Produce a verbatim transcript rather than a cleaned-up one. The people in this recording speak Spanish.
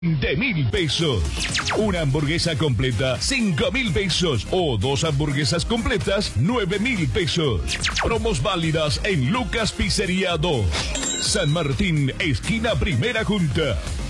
De mil pesos. Una hamburguesa completa, cinco mil pesos. O dos hamburguesas completas, nueve mil pesos. Promos válidas en Lucas Pizzería dos. San Martín, esquina Primera Junta.